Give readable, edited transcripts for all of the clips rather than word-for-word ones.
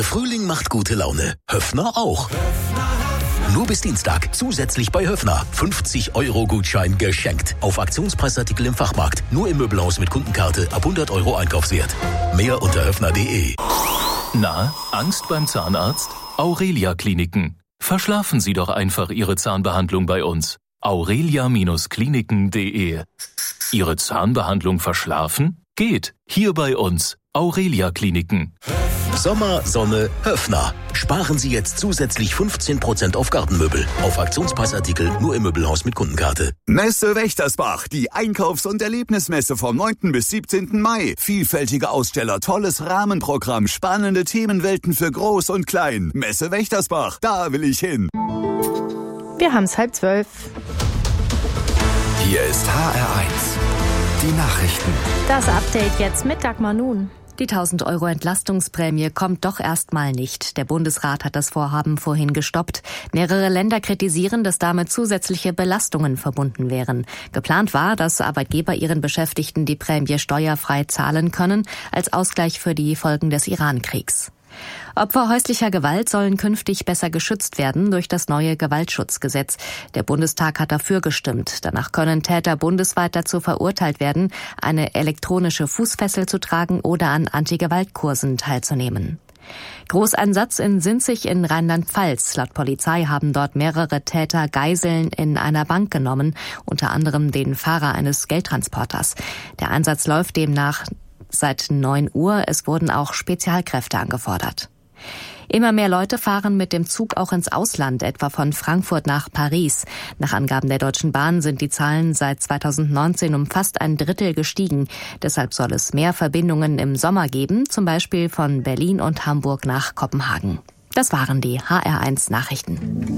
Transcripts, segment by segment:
Der Frühling macht gute Laune. Höffner auch. Nur bis Dienstag zusätzlich bei Höffner 50-Euro-Gutschein geschenkt. Auf Aktionspreisartikel im Fachmarkt. Nur im Möbelhaus mit Kundenkarte ab 100 Euro Einkaufswert. Mehr unter höffner.de. Na, Angst beim Zahnarzt? Aurelia Kliniken. Verschlafen Sie doch einfach Ihre Zahnbehandlung bei uns. aurelia-kliniken.de. Ihre Zahnbehandlung verschlafen? Geht. Hier bei uns. Aurelia Kliniken. Sommer, Sonne, Höffner. Sparen Sie jetzt zusätzlich 15% auf Gartenmöbel. Auf Aktionspreisartikel nur im Möbelhaus mit Kundenkarte. Messe Wächtersbach, die Einkaufs- und Erlebnismesse vom 9. bis 17. Mai. Vielfältige Aussteller, tolles Rahmenprogramm, spannende Themenwelten für Groß und Klein. Messe Wächtersbach, da will ich hin. Wir haben es 11:30. Hier ist HR1. Die Nachrichten. Das Update jetzt mit Dagmar Nun. Die 1.000 Euro Entlastungsprämie kommt doch erstmal nicht. Der Bundesrat hat das Vorhaben vorhin gestoppt. Mehrere Länder kritisieren, dass damit zusätzliche Belastungen verbunden wären. Geplant war, dass Arbeitgeber ihren Beschäftigten die Prämie steuerfrei zahlen können, als Ausgleich für die Folgen des Iran-Kriegs. Opfer häuslicher Gewalt sollen künftig besser geschützt werden durch das neue Gewaltschutzgesetz. Der Bundestag hat dafür gestimmt. Danach können Täter bundesweit dazu verurteilt werden, eine elektronische Fußfessel zu tragen oder an Anti-Gewalt-Kursen teilzunehmen. Großeinsatz in Sinzig in Rheinland-Pfalz. Laut Polizei haben dort mehrere Täter Geiseln in einer Bank genommen, unter anderem den Fahrer eines Geldtransporters. Der Einsatz läuft demnach seit 9 Uhr. Es wurden auch Spezialkräfte angefordert. Immer mehr Leute fahren mit dem Zug auch ins Ausland, etwa von Frankfurt nach Paris. Nach Angaben der Deutschen Bahn sind die Zahlen seit 2019 um fast ein Drittel gestiegen. Deshalb soll es mehr Verbindungen im Sommer geben, zum Beispiel von Berlin und Hamburg nach Kopenhagen. Das waren die HR1 Nachrichten.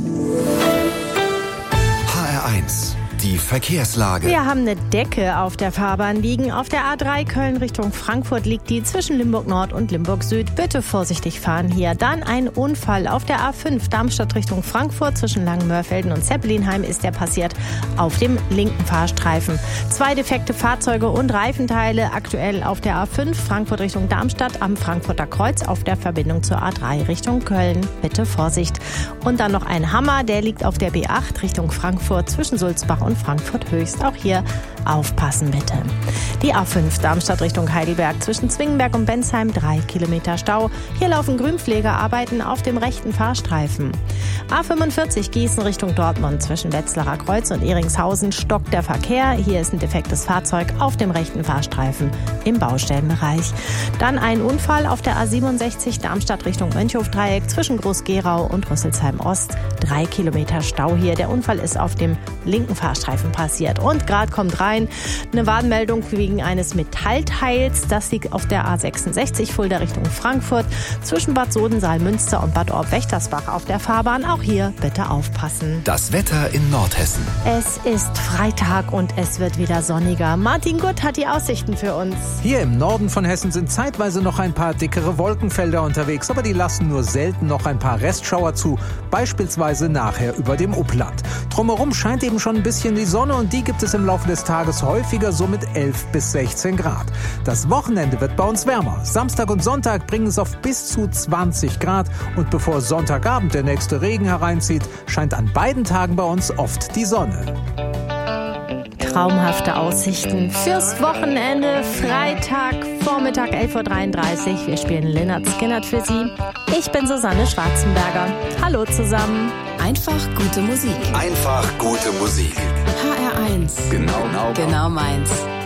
HR1. Die Verkehrslage. Wir haben eine Decke auf der Fahrbahn liegen. Auf der A3 Köln Richtung Frankfurt liegt die zwischen Limburg Nord und Limburg Süd. Bitte vorsichtig fahren hier. Dann ein Unfall auf der A5 Darmstadt Richtung Frankfurt zwischen Langenmörfelden und Zeppelinheim ist der passiert auf dem linken Fahrstreifen. 2 defekte Fahrzeuge und Reifenteile aktuell auf der A5 Frankfurt Richtung Darmstadt am Frankfurter Kreuz auf der Verbindung zur A3 Richtung Köln. Bitte Vorsicht. Und dann noch ein Hammer, der liegt auf der B8 Richtung Frankfurt zwischen Sulzbach und Frankfurt Höchst. Auch hier aufpassen bitte. Die A5 Darmstadt Richtung Heidelberg zwischen Zwingenberg und Bensheim 3 Kilometer Stau. Hier laufen Grünpflegearbeiten auf dem rechten Fahrstreifen. A45 Gießen Richtung Dortmund zwischen Wetzlarer Kreuz und Ehringshausen stockt der Verkehr. Hier ist ein defektes Fahrzeug auf dem rechten Fahrstreifen im Baustellenbereich. Dann ein Unfall auf der A67 Darmstadt Richtung Mönchhof-Dreieck zwischen Groß-Gerau und Rüsselsheim Ost. 3 Kilometer Stau hier. Der Unfall ist auf dem linken Fahrstreifen passiert. Und gerade kommt rein eine Warnmeldung wegen eines Metallteils. Das liegt auf der A66 Fulda Richtung Frankfurt zwischen Bad Sodensaal-Münster und Bad Orb-Wächtersbach auf der Fahrbahn. Auch hier bitte aufpassen. Das Wetter in Nordhessen. Es ist Freitag und es wird wieder sonniger. Martin Gutt hat die Aussichten für uns. Hier im Norden von Hessen sind zeitweise noch ein paar dickere Wolkenfelder unterwegs, aber die lassen nur selten noch ein paar Restschauer zu, beispielsweise nachher über dem Upland. Drumherum scheint eben schon ein bisschen die Sonne und die gibt es im Laufe des Tages häufiger, so mit 11 bis 16 Grad. Das Wochenende wird bei uns wärmer. Samstag und Sonntag bringen es auf bis zu 20 Grad und bevor Sonntagabend der nächste Regen hereinzieht, scheint an beiden Tagen bei uns oft die Sonne. Traumhafte Aussichten fürs Wochenende. Freitag, Vormittag 11.33 Uhr. Wir spielen Lynyrd Skynyrd für Sie. Ich bin Susanne Schwarzenberger. Hallo zusammen. Einfach gute Musik. Einfach gute Musik. HR1. Genau meins.